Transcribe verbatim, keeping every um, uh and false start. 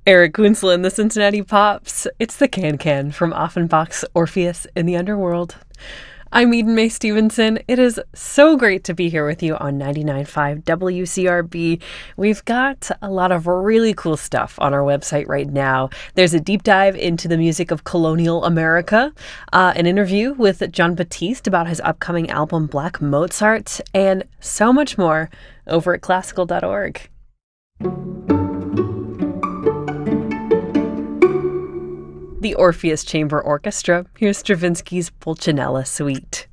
Eric Kunzel and the Cincinnati Pops. It's the Can Can from Offenbach's Orpheus in the Underworld. I'm Eden Mae Stevenson. It is so great to be here with you on ninety-nine point five W C R B. We've got a lot of really cool stuff on our website right now. There's a deep dive into the music of colonial America, uh, an interview with Jon Batiste about his upcoming album Black Mozart, and so much more over at classical dot org. The Orpheus Chamber Orchestra. Here's Stravinsky's Pulcinella Suite.